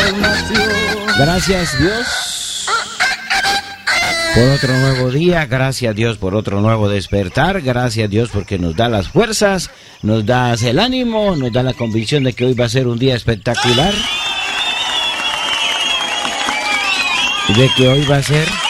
Gracias Dios por otro nuevo día, gracias Dios por otro nuevo despertar, gracias Dios porque nos da las fuerzas, nos da el ánimo, nos da la convicción de que hoy va a ser un día espectacular, de que hoy va a ser